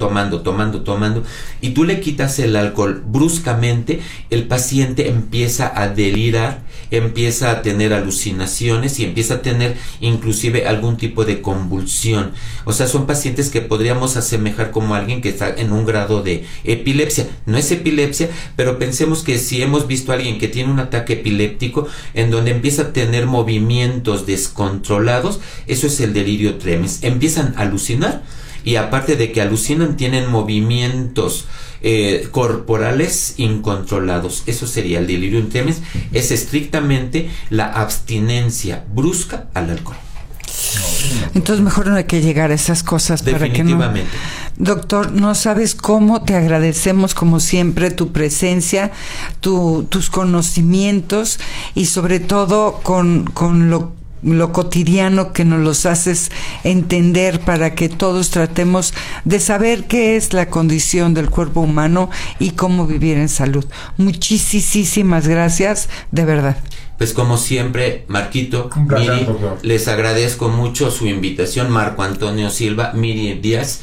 tomando, y tú le quitas el alcohol bruscamente, el paciente empieza a delirar, empieza a tener alucinaciones y empieza a tener inclusive algún tipo de convulsión. O sea, son pacientes que podríamos asemejar como alguien que está en un grado de epilepsia. No es epilepsia, pero pensemos que si hemos visto a alguien que tiene un ataque epiléptico en donde empieza a tener movimientos descontrolados, eso es el delirio tremens. Empiezan a alucinar y aparte de que alucinan, tienen movimientos corporales incontrolados. Eso sería el delirium tremens. Es estrictamente la abstinencia brusca al alcohol. Entonces mejor no hay que llegar a esas cosas para que no. Doctor, no sabes cómo te agradecemos como siempre tu presencia, tus conocimientos y sobre todo con lo cotidiano que nos los haces entender para que todos tratemos de saber qué es la condición del cuerpo humano y cómo vivir en salud. Muchísimas gracias, de verdad. Pues como siempre, Marquito, Miri, les agradezco mucho su invitación, Marco Antonio Silva, Miriam Díaz,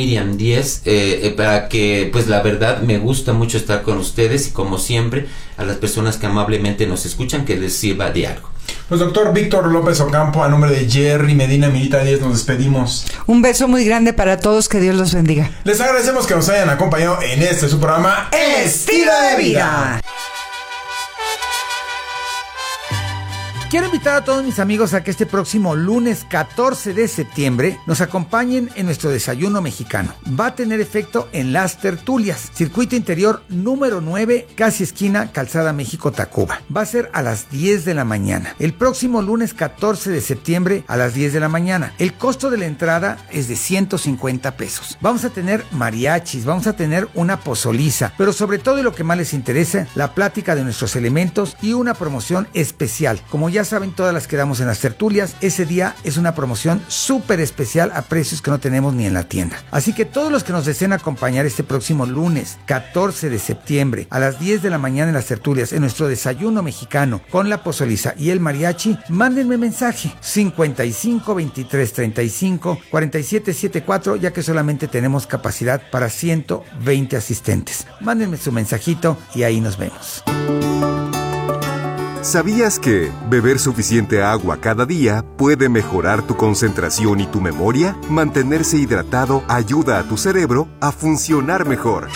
para que, pues la verdad, me gusta mucho estar con ustedes y como siempre, a las personas que amablemente nos escuchan, que les sirva de algo. Pues doctor Víctor López Ocampo, a nombre de Jerry Medina, Mirita Díaz, nos despedimos. Un beso muy grande para todos, que Dios los bendiga. Les agradecemos que nos hayan acompañado en su programa Estilo de Vida. Quiero invitar a todos mis amigos a que este próximo lunes 14 de septiembre nos acompañen en nuestro desayuno mexicano. Va a tener efecto en Las Tertulias, circuito interior número 9, casi esquina Calzada México-Tacuba. Va a ser a las 10 de la mañana. El próximo lunes 14 de septiembre a las 10 de la mañana. El costo de la entrada es de 150 pesos. Vamos a tener mariachis, vamos a tener una pozoliza, pero sobre todo y lo que más les interesa, la plática de nuestros elementos y una promoción especial. Como ya saben, todas las que damos en Las Tertulias, ese día es una promoción súper especial a precios que no tenemos ni en la tienda. Así que todos los que nos deseen acompañar este próximo lunes 14 de septiembre a las 10 de la mañana en Las Tertulias, en nuestro desayuno mexicano con la pozoliza y el mariachi, mándenme mensaje 55 23 35 47 74, ya que solamente tenemos capacidad para 120 asistentes. Mándenme su mensajito y ahí nos vemos. ¿Sabías que beber suficiente agua cada día puede mejorar tu concentración y tu memoria? Mantenerse hidratado ayuda a tu cerebro a funcionar mejor.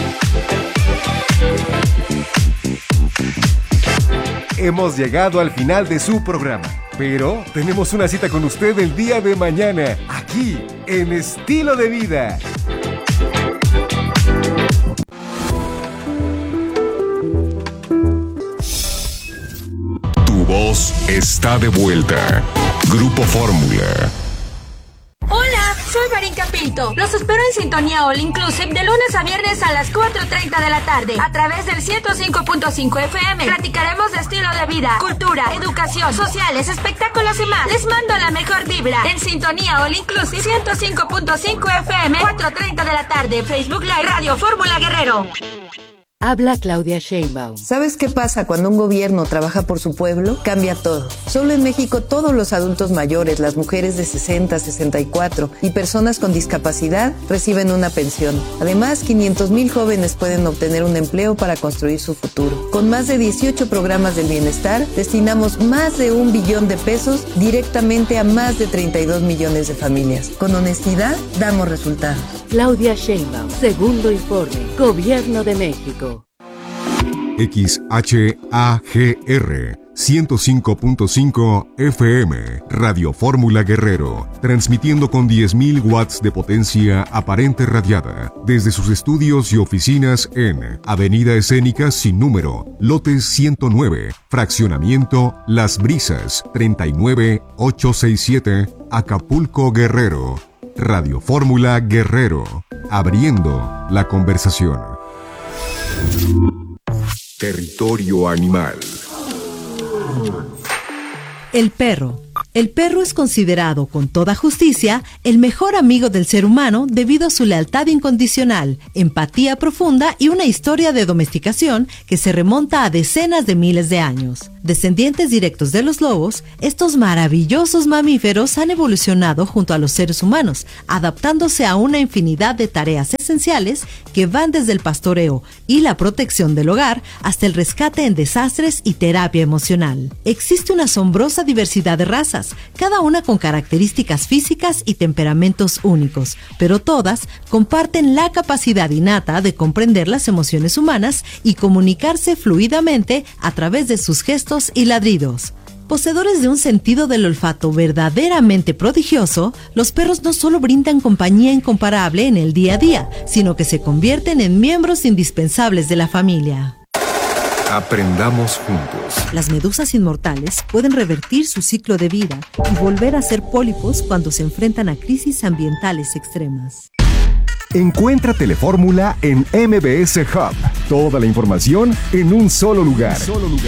Hemos llegado al final de su programa, pero tenemos una cita con usted el día de mañana, aquí en Estilo de Vida. Voz está de vuelta. Grupo Fórmula. Hola, soy Marinka Pinto. Los espero en Sintonía All Inclusive de lunes a viernes a las 4:30 de la tarde. A través del 105.5 FM. Platicaremos de estilo de vida, cultura, educación, sociales, espectáculos y más. Les mando la mejor vibra. En Sintonía All Inclusive 105.5 FM, 4:30 de la tarde. Facebook Live, Radio Fórmula Guerrero. Habla Claudia Sheinbaum. ¿Sabes qué pasa cuando un gobierno trabaja por su pueblo? Cambia todo. Solo en México todos los adultos mayores, las mujeres de 60, 64 y personas con discapacidad reciben una pensión. Además, 500,000 jóvenes pueden obtener un empleo para construir su futuro. Con más de 18 programas del bienestar, destinamos más de 1 billón de pesos directamente a más de 32 millones de familias. Con honestidad, damos resultados. Claudia Sheinbaum, segundo informe, Gobierno de México. XHAGR 105.5 FM, Radio Fórmula Guerrero, transmitiendo con 10.000 watts de potencia aparente radiada, desde sus estudios y oficinas en Avenida Escénica sin número, lote 109, fraccionamiento Las Brisas, 39867, Acapulco, Guerrero. Radio Fórmula Guerrero, abriendo la conversación. Territorio animal. El perro El perro es considerado, con toda justicia, el mejor amigo del ser humano debido a su lealtad incondicional, empatía profunda y una historia de domesticación que se remonta a decenas de miles de años. Descendientes directos de los lobos, estos maravillosos mamíferos han evolucionado junto a los seres humanos, adaptándose a una infinidad de tareas esenciales que van desde el pastoreo y la protección del hogar hasta el rescate en desastres y terapia emocional. Existe una asombrosa diversidad de razas, cada una con características físicas y temperamentos únicos, pero todas comparten la capacidad innata de comprender las emociones humanas y comunicarse fluidamente a través de sus gestos y ladridos. Poseedores de un sentido del olfato verdaderamente prodigioso, los perros no solo brindan compañía incomparable en el día a día, sino que se convierten en miembros indispensables de la familia. Aprendamos juntos. Las medusas inmortales pueden revertir su ciclo de vida y volver a ser pólipos cuando se enfrentan a crisis ambientales extremas. Encuentra Telefórmula en MBS Hub. Toda la información en un solo lugar.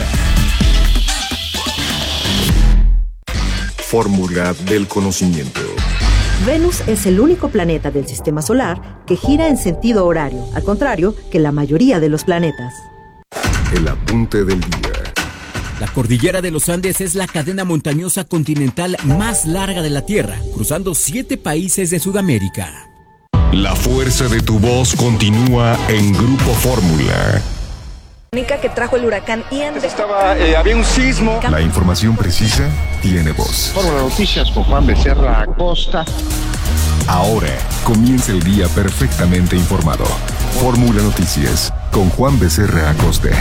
Fórmula del conocimiento. Venus es el único planeta del sistema solar que gira en sentido horario, al contrario que la mayoría de los planetas. El apunte del día. La cordillera de los Andes es la cadena montañosa continental más larga de la Tierra, cruzando 7 países de Sudamérica. La fuerza de tu voz continúa en Grupo Fórmula. Que trajo el huracán Ian. Había un sismo. La información precisa tiene voz. Fórmula Noticias con Juan Becerra Acosta. Ahora comienza el día perfectamente informado. Fórmula Noticias con Juan Becerra Acosta.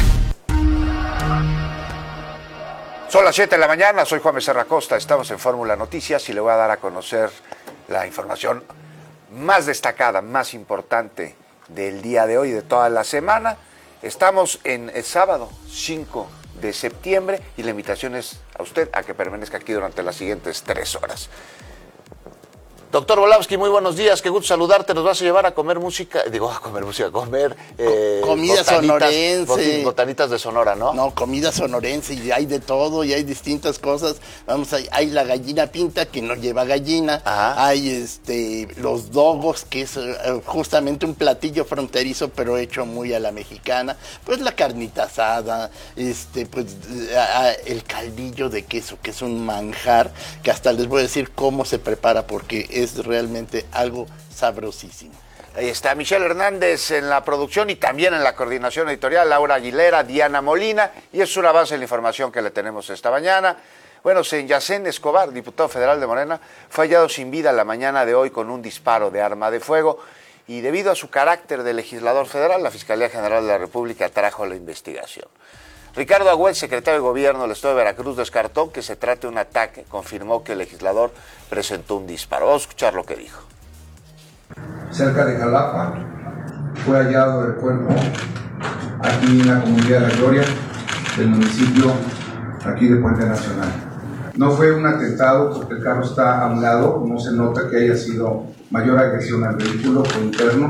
Son las 7 de la mañana, soy Juan Becerra Acosta, estamos en Fórmula Noticias y le voy a dar a conocer la información más destacada, más importante del día de hoy, de toda la semana. Estamos en el sábado 5 de septiembre y la invitación es a usted a que permanezca aquí durante las siguientes 3 horas. Doctor Volowski, muy buenos días, qué gusto saludarte. Nos vas a llevar a comer comida sonorense. Botanitas de Sonora, ¿no? No, comida sonorense, y hay de todo, y hay distintas cosas. Hay la gallina pinta, que no lleva gallina. Ajá. Hay los dogos, que es justamente un platillo fronterizo, pero hecho muy a la mexicana. Pues la carnita asada, el caldillo de queso, que es un manjar, que hasta les voy a decir cómo se prepara, porque es realmente algo sabrosísimo. Ahí está Michelle Hernández en la producción y también en la coordinación editorial, Laura Aguilera, Diana Molina, y es un avance en la información que le tenemos esta mañana. Bueno, Yacén Escobar, diputado federal de Morena, fue hallado sin vida la mañana de hoy con un disparo de arma de fuego y debido a su carácter de legislador federal, la Fiscalía General de la República trajo la investigación. Ricardo Agüel, secretario de Gobierno del Estado de Veracruz, descartó que se trate de un ataque. Confirmó que el legislador presentó un disparo. Vamos a escuchar lo que dijo. Cerca de Jalapa fue hallado el cuerpo aquí en la comunidad de La Gloria, del municipio aquí de Puente Nacional. No fue un atentado porque el carro está a un lado, no se nota que haya sido mayor agresión al vehículo o interno.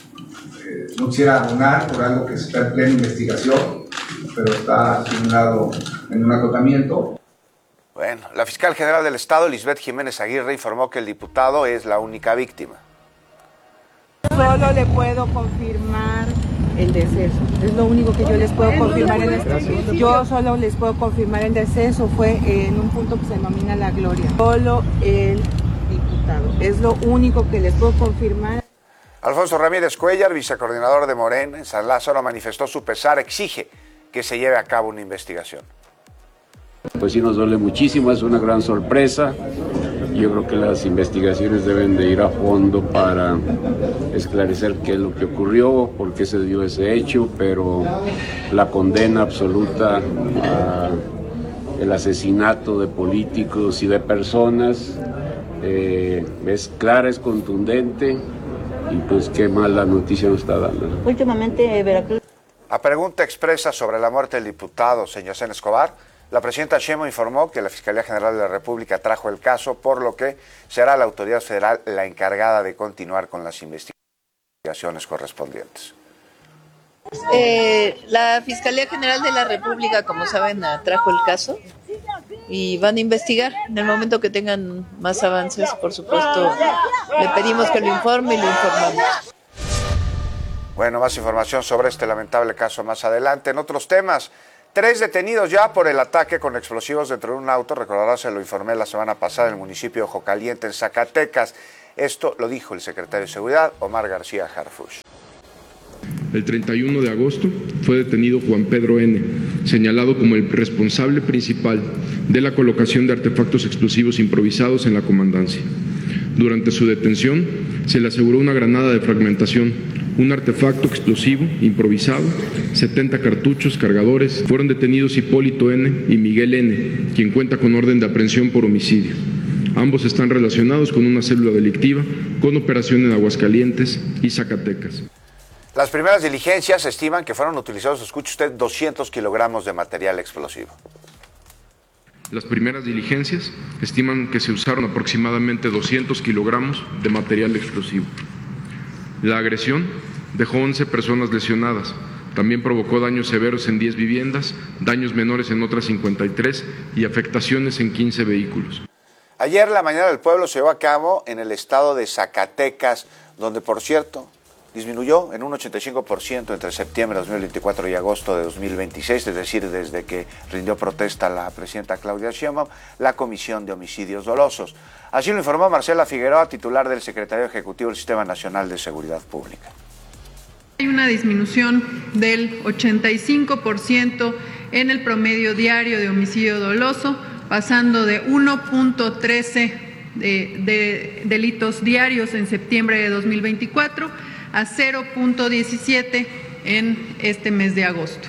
No quisiera abonar por algo que está en plena investigación, pero está simulado en un acotamiento. Bueno, la fiscal general del Estado, Lisbeth Jiménez Aguirre, informó que el diputado es la única víctima. Solo le puedo confirmar el deceso. Es lo único que yo les puedo confirmar en este. Yo solo les puedo confirmar el deceso. Fue en un punto que se denomina La Gloria. Solo el diputado. Es lo único que les puedo confirmar. Alfonso Ramírez Cuellar, vicecoordinador de Morena en San Lázaro, manifestó su pesar, exige que se lleve a cabo una investigación. Pues sí, nos duele muchísimo, es una gran sorpresa. Yo creo que las investigaciones deben de ir a fondo para esclarecer qué es lo que ocurrió, por qué se dio ese hecho, pero la condena absoluta al asesinato de políticos y de personas es clara, es contundente, y pues qué mala noticia nos está dando. Últimamente Veracruz. A pregunta expresa sobre la muerte del diputado Yacén Escobar, la presidenta Sheinbaum informó que la Fiscalía General de la República trajo el caso, por lo que será la autoridad federal la encargada de continuar con las investigaciones correspondientes. La Fiscalía General de la República, como saben, trajo el caso y van a investigar. En el momento que tengan más avances, por supuesto, le pedimos que lo informe y lo informamos. Bueno, más información sobre este lamentable caso más adelante. En otros temas, 3 detenidos ya por el ataque con explosivos dentro de un auto. Recordará, se lo informé la semana pasada, en el municipio de Ojo Caliente, en Zacatecas. Esto lo dijo el secretario de Seguridad, Omar García Harfuch. El 31 de agosto fue detenido Juan Pedro N., señalado como el responsable principal de la colocación de artefactos explosivos improvisados en la comandancia. Durante su detención se le aseguró una granada de fragmentación, un artefacto explosivo improvisado, 70 cartuchos, cargadores. Fueron detenidos Hipólito N. y Miguel N., quien cuenta con orden de aprehensión por homicidio. Ambos están relacionados con una célula delictiva con operación en Aguascalientes y Zacatecas. Las primeras diligencias estiman que fueron utilizados, escuche usted, 200 kilogramos de material explosivo. Las primeras diligencias estiman que se usaron aproximadamente 200 kilogramos de material explosivo. La agresión dejó 11 personas lesionadas. También provocó daños severos en 10 viviendas, daños menores en otras 53 y afectaciones en 15 vehículos. Ayer la Mañana del Pueblo se llevó a cabo en el estado de Zacatecas, donde, por cierto, disminuyó en un 85% entre septiembre de 2024 y agosto de 2026, es decir, desde que rindió protesta la presidenta Claudia Sheinbaum, la Comisión de Homicidios Dolosos. Así lo informó Marcela Figueroa, titular del Secretario Ejecutivo del Sistema Nacional de Seguridad Pública. Hay una disminución del 85% en el promedio diario de homicidio doloso, pasando de 1.13 de delitos diarios en septiembre de 2024 a 0.17 en este mes de agosto.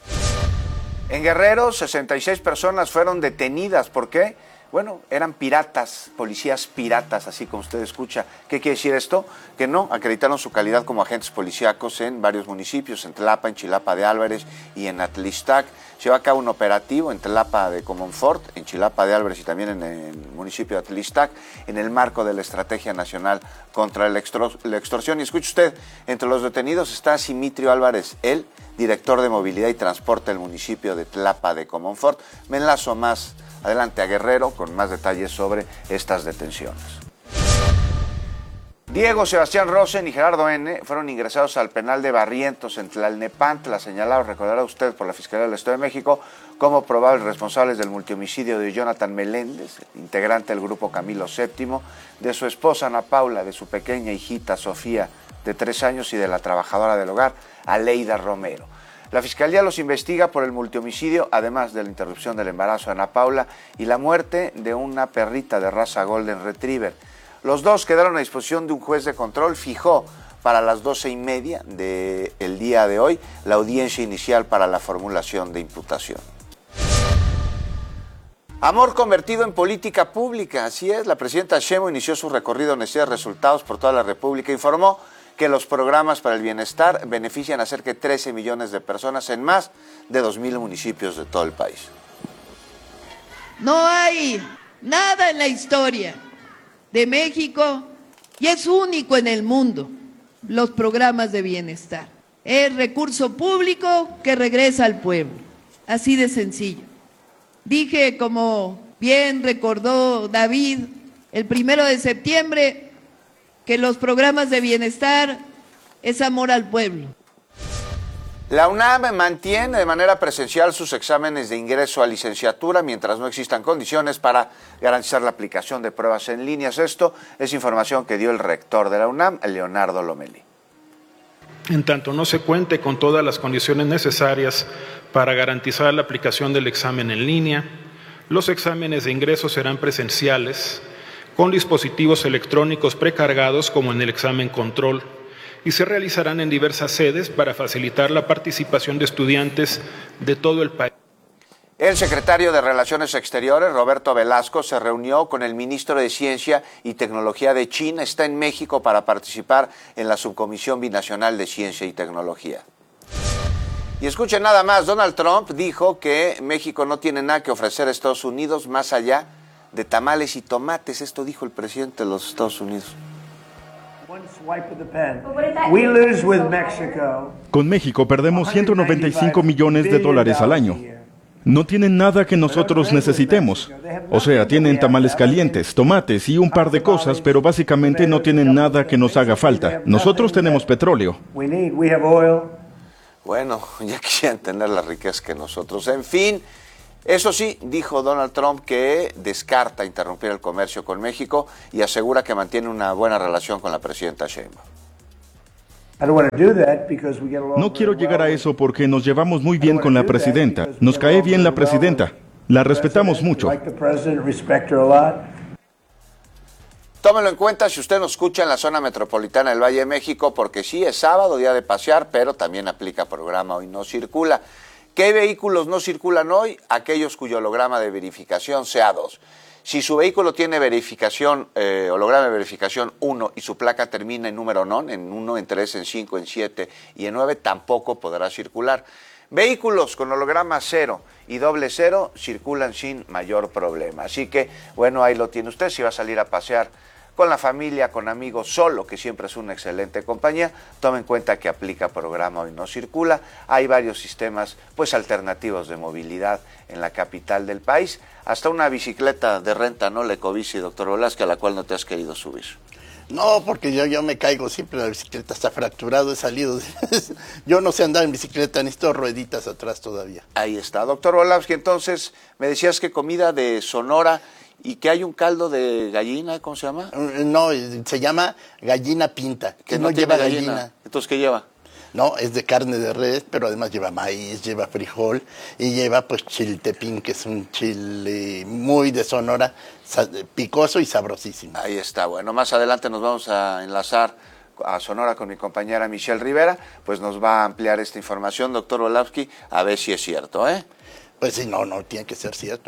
En Guerrero, 66 personas fueron detenidas. ¿Por qué? Bueno, eran piratas, policías piratas, así como usted escucha. ¿Qué quiere decir esto? Que no acreditaron su calidad como agentes policíacos en varios municipios, en Tlapa, en Chilapa de Álvarez y en Atlistac. Se lleva a cabo un operativo en Tlapa de Comonfort, en Chilapa de Álvarez y también en el municipio de Atlistac, en el marco de la Estrategia Nacional contra la Extorsión. Y escuche usted, entre los detenidos está Simitrio Álvarez, el director de Movilidad y Transporte del municipio de Tlapa de Comonfort. Me enlazo más adelante a Guerrero con más detalles sobre estas detenciones. Diego Sebastián Rosen y Gerardo N. fueron ingresados al penal de Barrientos en Tlalnepantla, señalados, recordará usted, por la Fiscalía del Estado de México como probables responsables del multihomicidio de Jonathan Meléndez, integrante del grupo Camilo VII, de su esposa Ana Paula, de su pequeña hijita Sofía, de 3 años, y de la trabajadora del hogar, Aleida Romero. La Fiscalía los investiga por el multihomicidio, además de la interrupción del embarazo de Ana Paula y la muerte de una perrita de raza Golden Retriever. Los dos quedaron a disposición de un juez de control. Fijó para las 12:30 del día de hoy la audiencia inicial para la formulación de imputación. Amor convertido en política pública, así es. La presidenta Sheinbaum inició su recorrido en necesidad de resultados por toda la República. Informó que los programas para el bienestar benefician a cerca de 13 millones de personas en más de 2,000 municipios de todo el país. No hay nada en la historia de México, y es único en el mundo, los programas de bienestar. Es recurso público que regresa al pueblo, así de sencillo. Dije, como bien recordó David, el 1 de septiembre, que los programas de bienestar es amor al pueblo. La UNAM mantiene de manera presencial sus exámenes de ingreso a licenciatura mientras no existan condiciones para garantizar la aplicación de pruebas en línea. Esto es información que dio el rector de la UNAM, Leonardo Lomelí. En tanto no se cuente con todas las condiciones necesarias para garantizar la aplicación del examen en línea, los exámenes de ingreso serán presenciales, con dispositivos electrónicos precargados como en el examen control, y se realizarán en diversas sedes para facilitar la participación de estudiantes de todo el país. El secretario de Relaciones Exteriores, Roberto Velasco, se reunió con el ministro de Ciencia y Tecnología de China. Está en México para participar en la Subcomisión Binacional de Ciencia y Tecnología. Y escuchen nada más, Donald Trump dijo que México no tiene nada que ofrecer a Estados Unidos más allá de tamales y tomates. Esto dijo el presidente de los Estados Unidos. Con México perdemos $195 millones al año. No tienen nada que nosotros necesitemos. O sea, tienen tamales calientes, tomates y un par de cosas, pero básicamente no tienen nada que nos haga falta. Nosotros tenemos petróleo. Bueno, ya quisieran tener la riqueza que nosotros. En fin, eso sí, dijo Donald Trump que descarta interrumpir el comercio con México y asegura que mantiene una buena relación con la presidenta Sheinbaum. No quiero llegar a eso porque nos llevamos muy bien con la presidenta. Nos cae bien la presidenta. La respetamos mucho. Tómelo en cuenta si usted nos escucha en la zona metropolitana del Valle de México, porque sí es sábado, día de pasear, pero también aplica programa Hoy No Circula. ¿Qué vehículos no circulan hoy? Aquellos cuyo holograma de verificación sea 2. Si su vehículo tiene verificación, holograma de verificación 1 y su placa termina en número non, en 1, en 3, en 5, en 7 y en 9, tampoco podrá circular. Vehículos con holograma 0 y doble 0 circulan sin mayor problema. Así que, bueno, ahí lo tiene usted. Si va a salir a pasear con la familia, con amigos, solo, que siempre es una excelente compañía, tome en cuenta que aplica programa Hoy No Circula. Hay varios sistemas pues alternativos de movilidad en la capital del país. Hasta una bicicleta de renta, ¿no? La Ecobici, doctor Velázquez, a la cual no te has querido subir. No, porque yo me caigo siempre, la bicicleta está fracturado, he salido. Yo no sé andar en bicicleta, necesito rueditas atrás todavía. Ahí está, doctor Velázquez. Entonces, me decías que comida de Sonora y que hay un caldo de gallina, ¿cómo se llama? No, se llama gallina pinta, que no lleva gallina. Entonces, ¿qué lleva? No, es de carne de res, pero además lleva maíz, lleva frijol y lleva pues chiltepín, que es un chile muy de Sonora, picoso y sabrosísimo. Ahí está, bueno, más adelante nos vamos a enlazar a Sonora con mi compañera Michelle Rivera, pues nos va a ampliar esta información, doctor Velázquez, a ver si es cierto, ¿eh? Pues sí, no, tiene que ser cierto.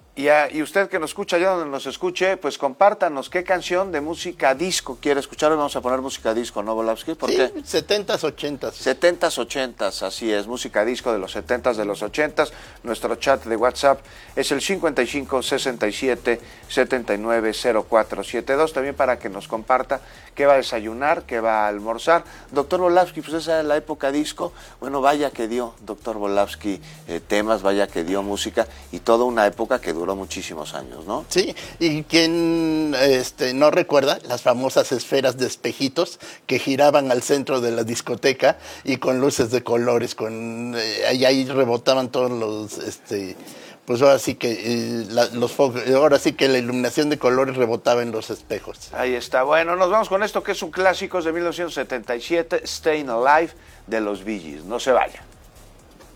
Y usted que nos escucha, allá donde nos escuche, pues compártanos qué canción de música disco quiere escuchar. Hoy vamos a poner música disco, ¿no, Velázquez? ¿Por qué? 70s, 80s. 70s, 80s, así es, música disco de los 70s, de los 80s. Nuestro chat de WhatsApp es el 55 67 79 0472, también para que nos comparta qué va a desayunar, qué va a almorzar. Doctor Velázquez, pues esa es la época disco. Bueno, vaya que dio, doctor Velázquez, temas, vaya que dio música y toda una época que duró muchísimos años, ¿no? Sí, y quien no recuerda las famosas esferas de espejitos que giraban al centro de la discoteca y con luces de colores, ahí rebotaban todos los, pues ahora sí que los focos, ahora sí que la iluminación de colores rebotaba en los espejos. Ahí está, bueno, nos vamos con esto que es un clásico de 1977, Staying Alive de los Bee Gees. No se vayan.